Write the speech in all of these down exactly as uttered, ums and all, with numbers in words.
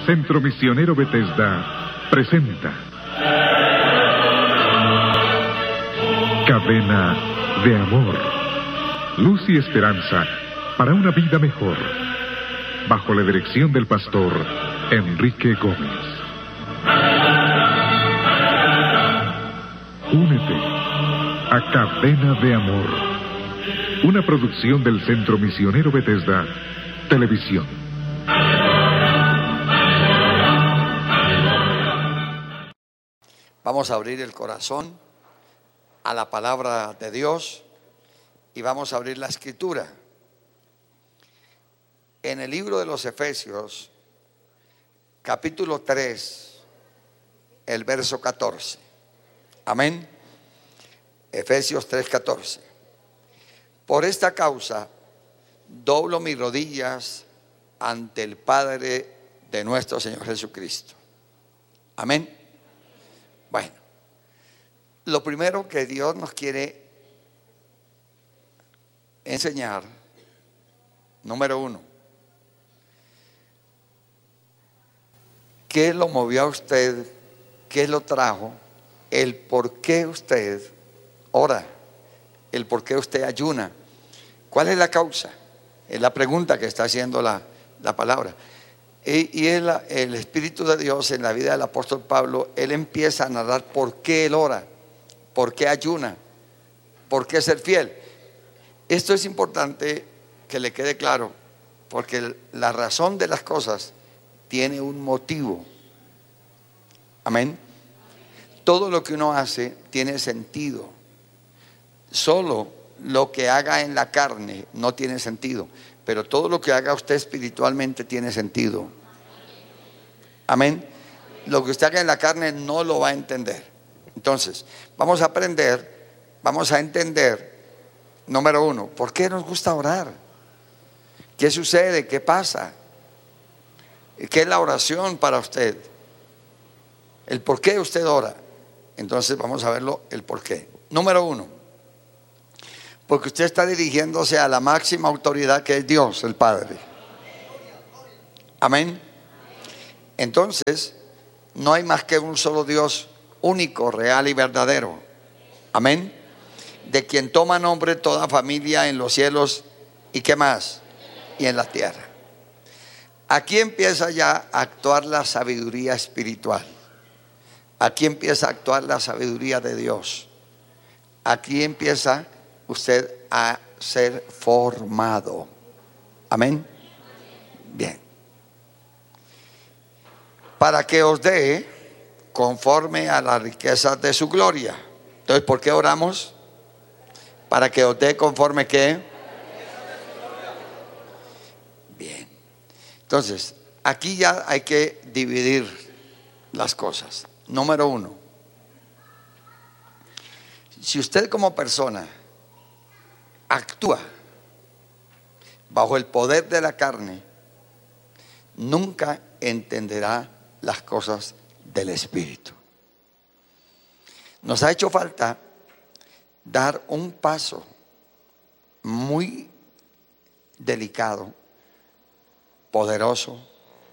Centro Misionero Bethesda presenta Cadena de Amor, luz y esperanza para una vida mejor, bajo la dirección del pastor Enrique Gómez. Únete a Cadena de Amor, una producción del Centro Misionero Bethesda Televisión. Vamos a abrir el corazón a la palabra de Dios y vamos a abrir la escritura. En el libro de los Efesios, capítulo tres, el verso catorce. Amén. Efesios tres, catorce. Por esta causa doblo mis rodillas ante el Padre de nuestro Señor Jesucristo. Amén. Bueno, lo primero que Dios nos quiere enseñar, número uno, ¿qué lo movió a usted? ¿Qué lo trajo? El por qué usted ora, el por qué usted ayuna. ¿Cuál es la causa? Es la pregunta que está haciendo la, la palabra. Y, y el, el Espíritu de Dios en la vida del apóstol Pablo, él empieza a narrar por qué él ora, por qué ayuna, por qué ser fiel. Esto es importante que le quede claro, porque la razón de las cosas tiene un motivo. Amén. Todo lo que uno hace tiene sentido. Solo lo que haga en la carne no tiene sentido, pero todo lo que haga usted espiritualmente tiene sentido. Amén. Lo que usted haga en la carne no lo va a entender. Entonces, vamos a aprender, vamos a entender, número uno, ¿por qué nos gusta orar? ¿Qué sucede? ¿Qué pasa? ¿Qué es la oración para usted? El por qué usted ora. Entonces vamos a verlo, el por qué. Número uno, porque usted está dirigiéndose a la máxima autoridad que es Dios, el Padre. Amén. Entonces, no hay más que un solo Dios, único, real y verdadero. Amén. De quien toma nombre toda familia en los cielos y qué más, y en la tierra. Aquí empieza ya a actuar la sabiduría espiritual. Aquí empieza a actuar la sabiduría de Dios. Aquí empieza usted a ser formado. Amén. Bien. Para que os dé conforme a las riquezas de su gloria. Entonces, ¿por qué oramos? Para que os dé conforme ¿qué? Bien. Entonces, aquí ya hay que dividir las cosas. Número uno, si usted como persona actúa bajo el poder de la carne, nunca entenderá las cosas del Espíritu. Nos ha hecho falta dar un paso muy delicado, poderoso,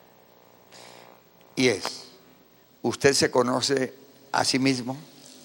y es: ¿usted se conoce a sí mismo?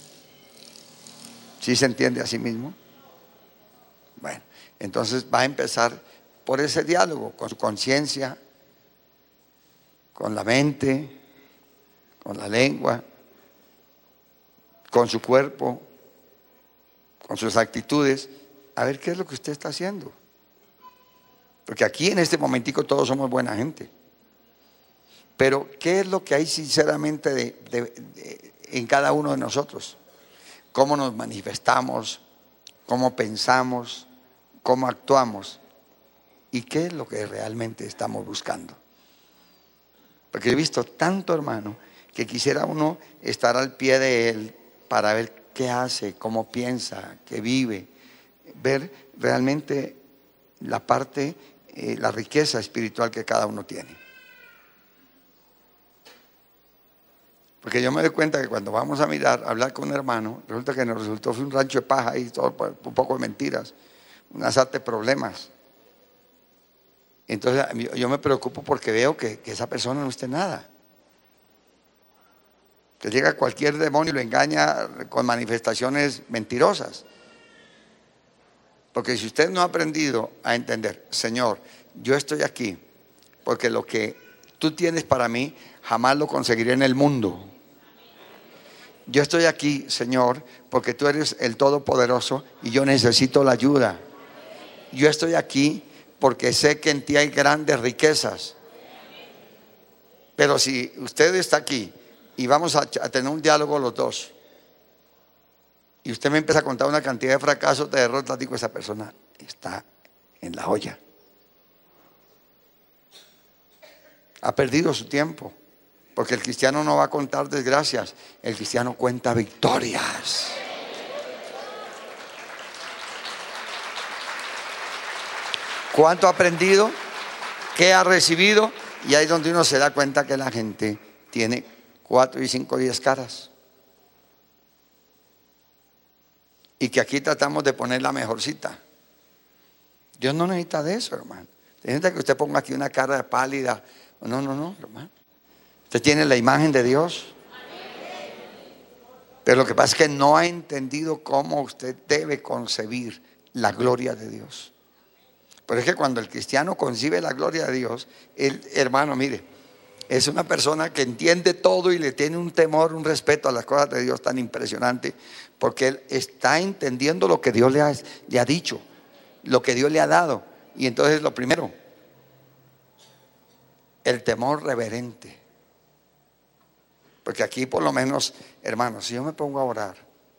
¿Sí se entiende a sí mismo? Bueno, entonces va a empezar por ese diálogo con su conciencia, con la mente, con la lengua, con su cuerpo, con sus actitudes. A ver qué es lo que usted está haciendo. Porque aquí en este momentico todos somos buena gente. Pero ¿qué es lo que hay sinceramente de, de, de, en cada uno de nosotros? ¿Cómo nos manifestamos? ¿Cómo pensamos? ¿Cómo actuamos? ¿Y qué es lo que realmente estamos buscando? Porque he visto tanto hermano que quisiera uno estar al pie de él para ver qué hace, cómo piensa, qué vive, ver realmente la parte, eh, la riqueza espiritual que cada uno tiene. Porque yo me doy cuenta que cuando vamos a mirar, a hablar con un hermano, resulta que nos resultó fue un rancho de paja y todo, un poco de mentiras, una sarta de problemas. Entonces yo me preocupo porque veo que, que esa persona no esté nada. Que llega cualquier demonio y lo engaña con manifestaciones mentirosas. Porque si usted no ha aprendido a entender, Señor, yo estoy aquí porque lo que tú tienes para mí jamás lo conseguiré en el mundo. Yo estoy aquí, Señor, porque tú eres el Todopoderoso y yo necesito la ayuda. Yo estoy aquí porque sé que en ti hay grandes riquezas. Pero si usted está aquí y vamos a, a tener un diálogo los dos, y usted me empieza a contar una cantidad de fracasos, de derrotas, digo, esa persona está en la olla. Ha perdido su tiempo. Porque el cristiano no va a contar desgracias, el cristiano cuenta victorias. ¿Cuánto ha aprendido? ¿Qué ha recibido? Y ahí es donde uno se da cuenta que la gente tiene cuatro y cinco, diez caras. Y que aquí tratamos de poner la mejorcita. Dios no necesita de eso, hermano. Necesita que usted ponga aquí una cara pálida. No, no, no, hermano. Usted tiene la imagen de Dios. Pero lo que pasa es que no ha entendido cómo usted debe concebir la gloria de Dios. Pero es que cuando el cristiano concibe la gloria de Dios, el hermano, mire, es una persona que entiende todo y le tiene un temor, un respeto a las cosas de Dios tan impresionante, porque él está entendiendo lo que Dios le ha, le ha dicho, lo que Dios le ha dado. Y entonces lo primero, el temor reverente. Porque aquí por lo menos, hermanos, si yo me pongo a orar,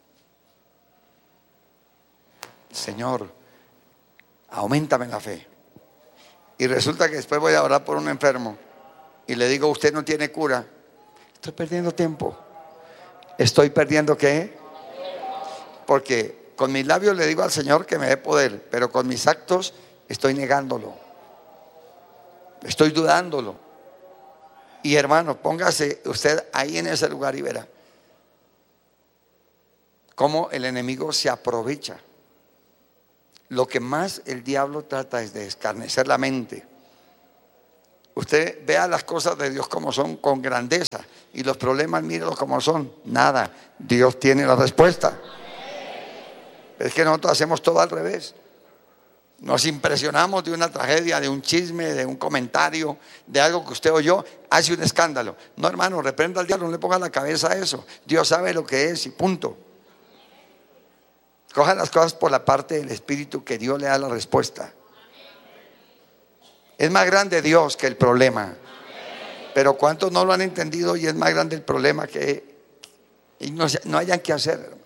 Señor, auméntame la fe, y resulta que después voy a orar por un enfermo y le digo, usted no tiene cura, estoy perdiendo tiempo. ¿Estoy perdiendo qué? Porque con mis labios le digo al Señor que me dé poder, pero con mis actos estoy negándolo, estoy dudándolo. Y hermano, póngase usted ahí en ese lugar y verá cómo el enemigo se aprovecha. Lo que más el diablo trata es de escarnecer la mente. Usted vea las cosas de Dios como son, con grandeza, y los problemas mírelos como son, nada. Dios tiene la respuesta. Es que nosotros hacemos todo al revés. Nos impresionamos de una tragedia, de un chisme, de un comentario, de algo que usted oyó, hace un escándalo. No, hermano, reprenda al diablo, no le ponga la cabeza a eso. Dios sabe lo que es y punto. Coja las cosas por la parte del Espíritu, que Dios le da la respuesta. Es más grande Dios que el problema. Pero ¿cuántos no lo han entendido y es más grande el problema que y no, no hayan que hacer, hermano?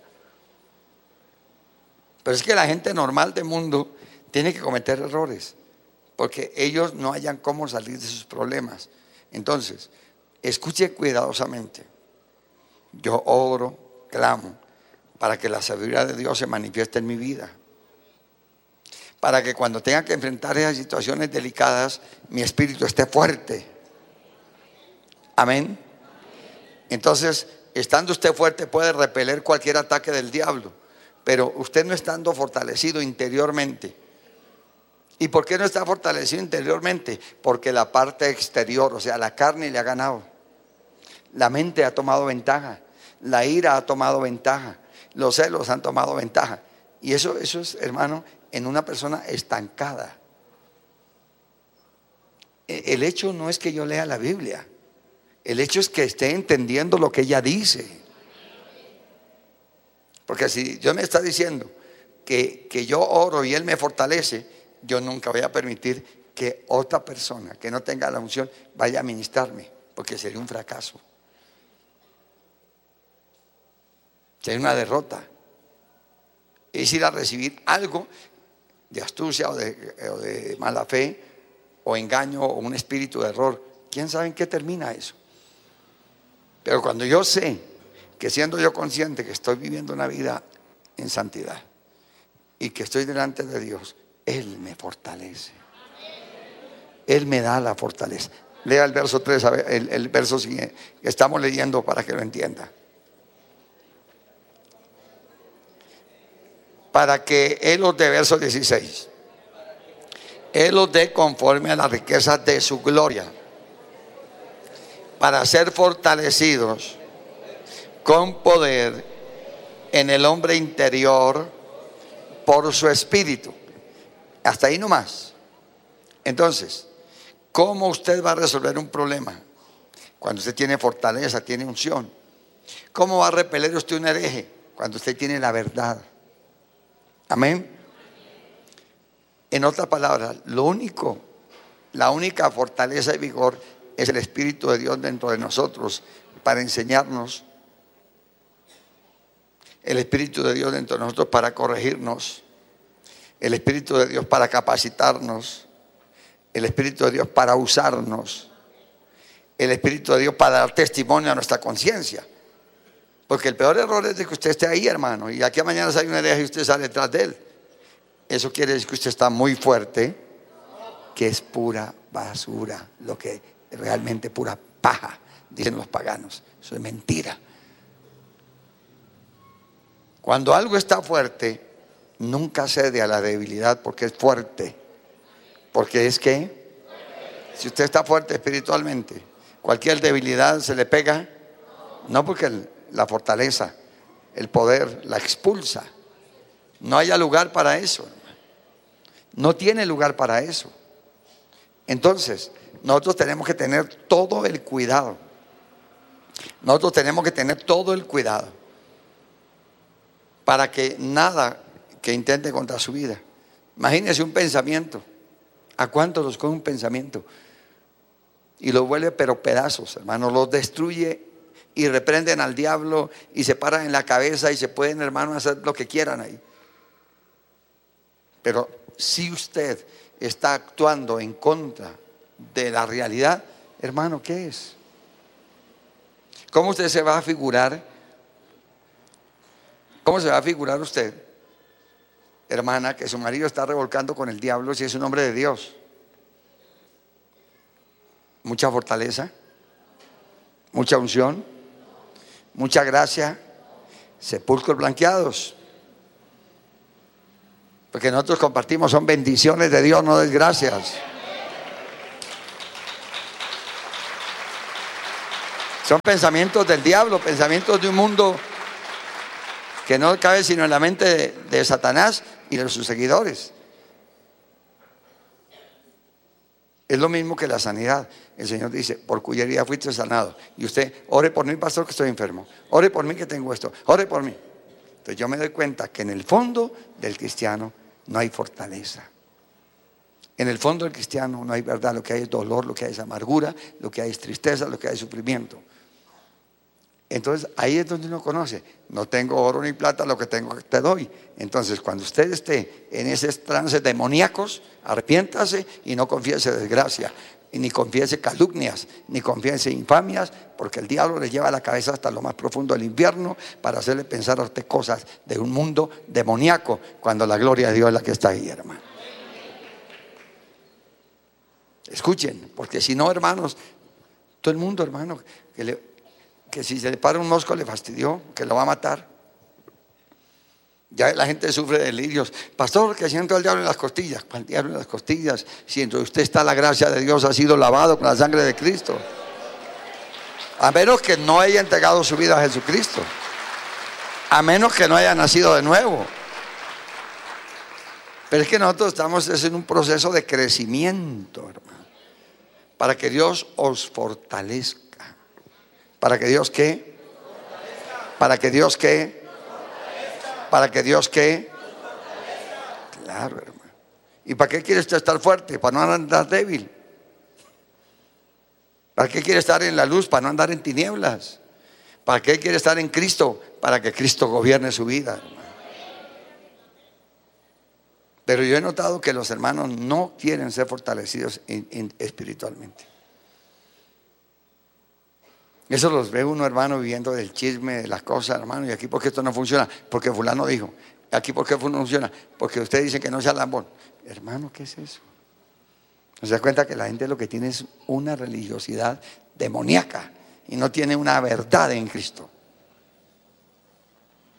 Pero es que la gente normal del mundo tiene que cometer errores, porque ellos no hayan cómo salir de sus problemas. Entonces, escuche cuidadosamente. Yo oro, clamo, para que la sabiduría de Dios se manifieste en mi vida. Para que cuando tenga que enfrentar esas situaciones delicadas, mi espíritu esté fuerte. Amén. Entonces, estando usted fuerte, puede repeler cualquier ataque del diablo. Pero usted no estando fortalecido interiormente. ¿Y por qué no está fortalecido interiormente? Porque la parte exterior, o sea, la carne le ha ganado. La mente ha tomado ventaja. La ira ha tomado ventaja. Los celos han tomado ventaja. Y eso, eso es, hermano, en una persona estancada. El hecho no es que yo lea la Biblia. El hecho es que esté entendiendo lo que ella dice. Porque si Dios me está diciendo que, que yo oro y Él me fortalece, yo nunca voy a permitir que otra persona que no tenga la unción vaya a ministrarme, porque sería un fracaso, sería una derrota. Es ir a recibir algo de astucia o de, o de mala fe o engaño o un espíritu de error. ¿Quién sabe en qué termina eso? Pero cuando yo sé que, siendo yo consciente que estoy viviendo una vida en santidad y que estoy delante de Dios, Él me fortalece. Él me da la fortaleza. Lea el verso tres, el, el verso siguiente que estamos leyendo para que lo entienda. Para que Él os dé, verso dieciséis. Él los dé conforme a las riquezas de su gloria, para ser fortalecidos con poder en el hombre interior por su espíritu. Hasta ahí nomás. Entonces, ¿cómo usted va a resolver un problema? Cuando usted tiene fortaleza, tiene unción. ¿Cómo va a repeler usted un hereje? Cuando usted tiene la verdad. Amén. En otras palabras, lo único, la única fortaleza y vigor es el Espíritu de Dios dentro de nosotros para enseñarnos. El Espíritu de Dios dentro de nosotros para corregirnos. El Espíritu de Dios para capacitarnos. El Espíritu de Dios para usarnos. El Espíritu de Dios para dar testimonio a nuestra conciencia. Porque el peor error es de que usted esté ahí, hermano, y aquí a mañana sale una hereje y usted sale detrás de él. Eso quiere decir que usted está muy fuerte, que es pura basura, lo que realmente pura paja, dicen los paganos. Eso es mentira. Cuando algo está fuerte, nunca cede a la debilidad porque es fuerte. Porque es que, si usted está fuerte espiritualmente, cualquier debilidad se le pega. No, porque el, la fortaleza, el poder la expulsa. No haya lugar para eso. No tiene lugar para eso. Entonces, nosotros tenemos que tener todo el cuidado. Nosotros tenemos que tener todo el cuidado para que nada que intente contra su vida. Imagínese un pensamiento. ¿A cuántos los coge un pensamiento? Y los vuelve pero pedazos, hermano. Los destruye y reprenden al diablo y se paran en la cabeza y se pueden, hermano, hacer lo que quieran ahí. Pero si usted está actuando en contra de la realidad, hermano, ¿qué es? ¿Cómo usted se va a figurar? ¿Cómo se va a figurar usted, hermana, que su marido está revolcando con el diablo si es un hombre de Dios? Mucha fortaleza, mucha unción, mucha gracia, sepulcros blanqueados. Porque nosotros compartimos, son bendiciones de Dios, no desgracias. Son pensamientos del diablo, pensamientos de un mundo que no cabe sino en la mente de, de Satanás y de sus seguidores. Es lo mismo que la sanidad. El Señor dice, por cuya herida fuiste sanado. Y usted, ore por mí, pastor, que estoy enfermo. Ore por mí que tengo esto. Ore por mí. Entonces yo me doy cuenta que en el fondo del cristiano no hay fortaleza. En el fondo del cristiano no hay verdad. Lo que hay es dolor, lo que hay es amargura, lo que hay es tristeza, lo que hay es sufrimiento. Entonces ahí es donde uno conoce. No tengo oro ni plata, lo que tengo te doy. Entonces cuando usted esté en esos trances demoníacos, arrepiéntase y no confiese desgracia, y ni confiese calumnias, ni confiese infamias, porque el diablo le lleva la cabeza hasta lo más profundo del infierno para hacerle pensar a usted cosas de un mundo demoníaco, cuando la gloria de Dios es la que está ahí, hermano. Escuchen, porque si no, hermanos, todo el mundo, hermano, que, le, que si se le para un mosco le fastidió, que lo va a matar. Ya la gente sufre de delirios. Pastor, que siento al diablo en las costillas. ¿Cuál diablo en las costillas? Si entre usted está la gracia de Dios, ha sido lavado con la sangre de Cristo. A menos que no haya entregado su vida a Jesucristo. A menos que no haya nacido de nuevo. Pero es que nosotros estamos en un proceso de crecimiento, hermano. Para que Dios os fortalezca. Para que Dios ¿qué? Para que Dios ¿qué? Para que Dios ¿qué? Claro, hermano. ¿Y para qué quiere usted estar fuerte? Para no andar débil. ¿Para qué quiere estar en la luz? Para no andar en tinieblas. ¿Para qué quiere estar en Cristo? Para que Cristo gobierne su vida, hermano. Pero yo he notado que los hermanos no quieren ser fortalecidos in, in, espiritualmente. Eso los ve uno, hermano, viviendo del chisme, de las cosas, hermano. ¿Y aquí por qué esto no funciona? Porque fulano dijo. ¿Aquí por qué no funciona? Porque usted dice que no sea lambón. Hermano, ¿qué es eso? ¿No se da cuenta que la gente lo que tiene es una religiosidad demoníaca y no tiene una verdad en Cristo?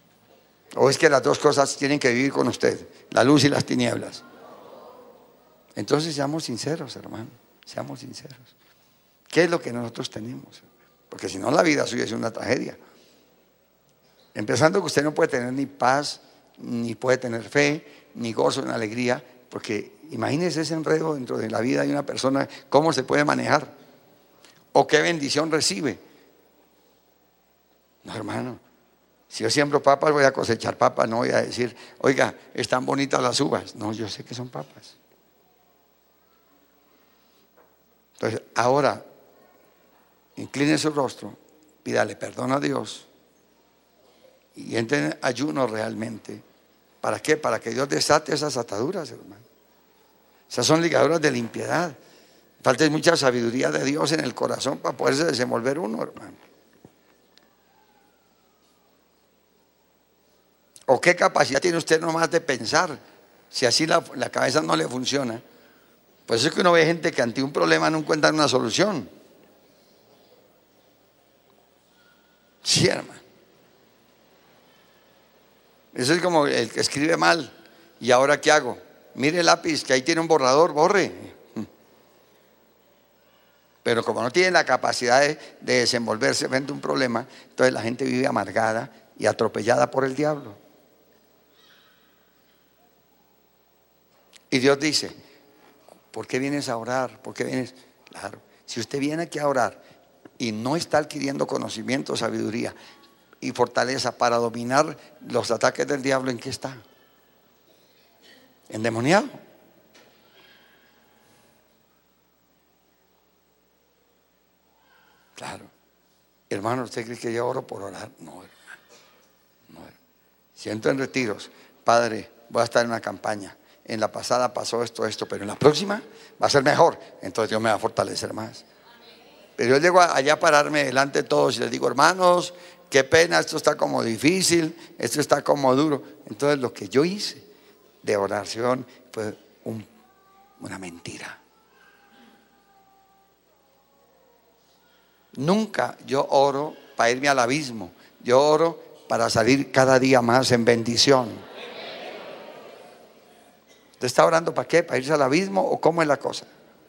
¿O es que las dos cosas tienen que vivir con usted? La luz y las tinieblas. Entonces seamos sinceros, hermano, seamos sinceros. ¿Qué es lo que nosotros tenemos? Porque si no, la vida suya es una tragedia. Empezando que usted no puede tener ni paz, ni puede tener fe, ni gozo, ni alegría, porque imagínese ese enredo dentro de la vida de una persona, cómo se puede manejar, o qué bendición recibe. No, hermano, si yo siembro papas voy a cosechar papas, no voy a decir, oiga, están bonitas las uvas. No, yo sé que son papas. Entonces, ahora, incline su rostro, pídale perdón a Dios y entre en ayuno realmente. ¿Para qué? Para que Dios desate esas ataduras, hermano. Esas son ligaduras de la impiedad. Falta mucha sabiduría de Dios en el corazón para poderse desenvolver uno, hermano. ¿O qué capacidad tiene usted nomás de pensar? Si así la, la cabeza no le funciona. Pues eso es que uno ve gente que ante un problema no encuentran una solución. Sí, hermano. Eso es como el que escribe mal. ¿Y ahora qué hago? Mire el lápiz, que ahí tiene un borrador, borre. Pero como no tiene la capacidad de, de desenvolverse frente a un problema, entonces la gente vive amargada y atropellada por el diablo. Y Dios dice, ¿por qué vienes a orar? ¿Por qué vienes? Claro, si usted viene aquí a orar y no está adquiriendo conocimiento, sabiduría y fortaleza para dominar los ataques del diablo, ¿en qué está? Endemoniado. Claro. Hermano, ¿usted cree que yo oro por orar? No, hermano. No, hermano. Siento en retiros, Padre, voy a estar en una campaña. En la pasada pasó esto, esto, pero en la próxima va a ser mejor. Entonces Dios me va a fortalecer más. Pero yo llego allá a pararme delante de todos y les digo, hermanos, qué pena, esto está como difícil, esto está como duro. Entonces lo que yo hice de oración fue un, una mentira. Nunca yo oro para irme al abismo. Yo oro para salir cada día más en bendición. ¿Usted está orando para qué? ¿Para irse al abismo o cómo es la cosa?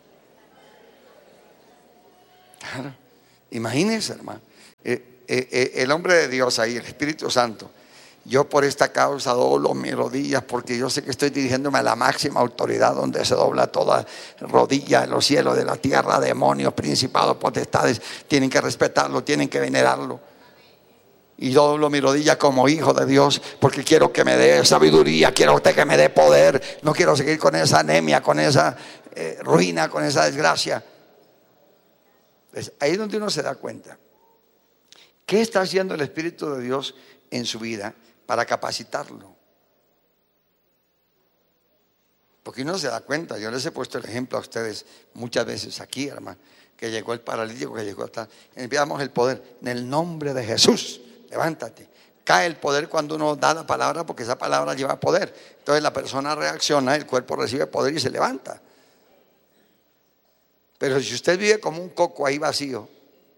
Claro. Imagínense, hermano. Eh, eh, eh, el hombre de Dios ahí, el Espíritu Santo. Yo por esta causa doblo mis rodillas porque yo sé que estoy dirigiéndome a la máxima autoridad donde se dobla toda rodilla en los cielos, de la tierra, demonios, principados, potestades. Tienen que respetarlo, tienen que venerarlo. Y yo doblo mi rodilla como hijo de Dios porque quiero que me dé sabiduría, quiero que me dé poder. No quiero seguir con esa anemia, con esa eh, ruina, con esa desgracia. Pues ahí es donde uno se da cuenta. ¿Qué está haciendo el Espíritu de Dios en su vida para capacitarlo? Porque uno se da cuenta. Yo les he puesto el ejemplo a ustedes muchas veces aquí, hermano, que llegó el paralítico, que llegó hasta, enviamos el poder en el nombre de Jesús. Levántate. Cae el poder cuando uno da la palabra, porque esa palabra lleva poder. Entonces la persona reacciona, el cuerpo recibe poder y se levanta. Pero si usted vive como un coco ahí vacío,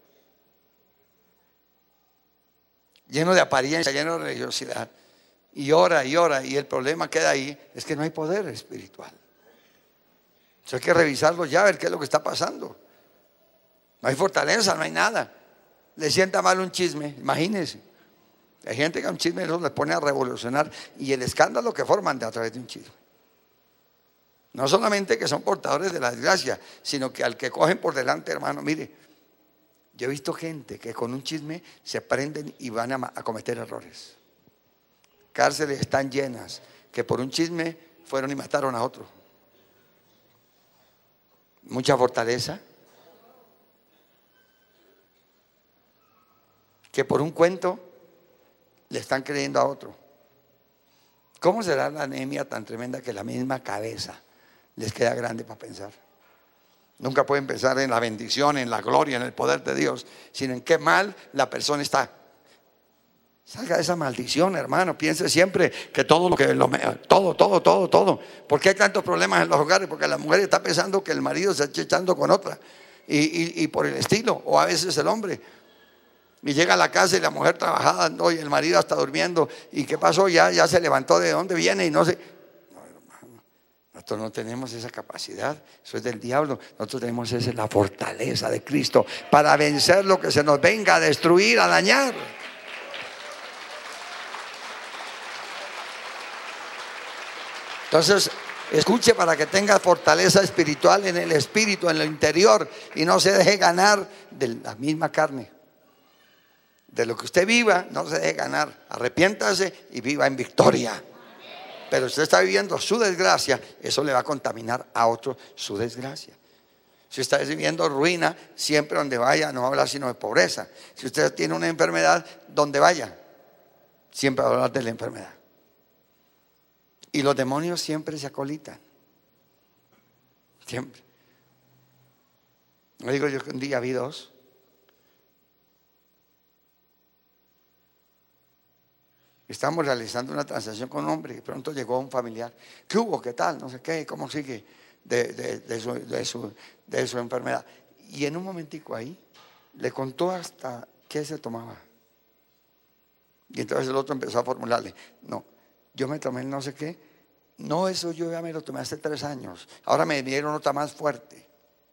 lleno de apariencia, lleno de religiosidad, y ora y ora, y el problema queda ahí, es que no hay poder espiritual. Entonces hay que revisarlo ya, ver qué es lo que está pasando. No hay fortaleza, no hay nada. Le sienta mal un chisme, imagínense. Hay gente que a un chisme eso les pone a revolucionar, y el escándalo que forman de a través de un chisme. No solamente que son portadores de la desgracia, sino que al que cogen por delante, hermano, mire, yo he visto gente que con un chisme se prenden y van a, a cometer errores. Cárceles están llenas que por un chisme fueron y mataron a otro. Mucha fortaleza. Que por un cuento le están creyendo a otro. ¿Cómo será la anemia tan tremenda que la misma cabeza les queda grande para pensar? Nunca pueden pensar en la bendición, en la gloria, en el poder de Dios, sino en qué mal la persona está. Salga de esa maldición, hermano. Piense siempre que todo lo que lo, todo, todo, todo, todo. ¿Por qué hay tantos problemas en los hogares? Porque la mujer está pensando que el marido se está echando con otra. Y, y, y por el estilo, o a veces el hombre. Y llega a la casa y la mujer trabajando y el marido está durmiendo. ¿Y qué pasó? Ya, ya se levantó. ¿De dónde viene? Y no sé. No, hermano, no Nosotros no tenemos esa capacidad, eso es del diablo. Nosotros tenemos esa, la fortaleza de Cristo para vencer lo que se nos venga a destruir, a dañar. Entonces, escuche para que tenga fortaleza espiritual en el espíritu, en el interior, y no se deje ganar de la misma carne. De lo que usted viva, no se deje ganar. Arrepiéntase y viva en victoria. Pero usted está viviendo su desgracia, eso le va a contaminar a otro su desgracia. Si usted está viviendo ruina, siempre donde vaya no va a hablar sino de pobreza. Si usted tiene una enfermedad, donde vaya, siempre va a hablar de la enfermedad. Y los demonios siempre se acolitan. Siempre. No digo yo que un día vi dos. Estamos realizando una transacción con un hombre y de pronto llegó un familiar. ¿Qué hubo? ¿Qué tal? No sé qué. ¿Cómo sigue de, de, de, su, de, su, de su enfermedad? Y en un momentico ahí le contó hasta qué se tomaba. Y entonces el otro empezó a formularle: no, yo me tomé el no sé qué. No, eso yo ya me lo tomé hace tres años. Ahora me dieron otra más fuerte.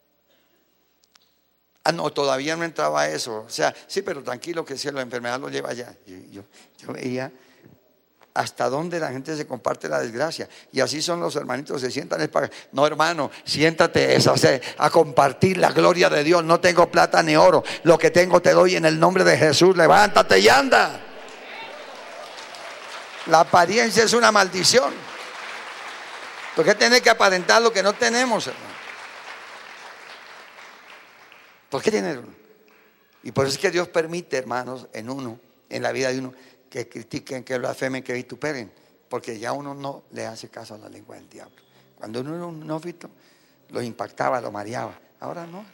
Ah, no, todavía no entraba eso. O sea, sí, pero tranquilo que si la enfermedad lo lleva allá. Yo, yo, yo veía hasta dónde la gente se comparte la desgracia. Y así son los hermanitos, se sientan es para... No, hermano, siéntate es a, a compartir la gloria de Dios. No tengo plata ni oro, lo que tengo te doy en el nombre de Jesús. Levántate y anda. La apariencia es una maldición. ¿Por qué tiene que aparentar lo que no tenemos, hermano? ¿Por qué tener uno? Y por eso es que Dios permite, hermanos, en uno, en la vida de uno, que critiquen, que blasfemen, que vituperen, porque ya uno no le hace caso a la lengua del diablo. Cuando uno era un neófito, lo impactaba, lo mareaba. Ahora no.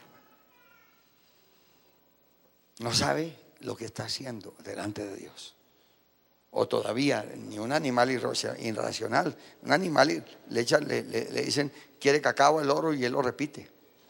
No sabe lo que está haciendo delante de Dios. O todavía, ni un animal irracional. Un animal le, echan, le, le, le dicen, quiere cacao, el oro, y él lo repite.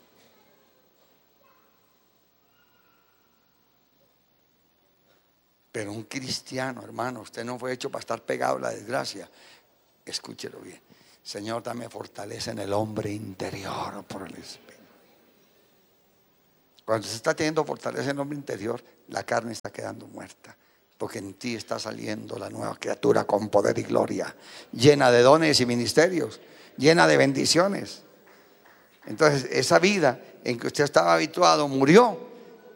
Pero un cristiano, hermano, usted no fue hecho para estar pegado a la desgracia. Escúchelo bien. Señor, dame fortaleza en el hombre interior por el Espíritu. Cuando se está teniendo fortaleza en el hombre interior, la carne está quedando muerta. Porque en ti está saliendo la nueva criatura con poder y gloria, llena de dones y ministerios, llena de bendiciones. Entonces, esa vida en que usted estaba habituado murió.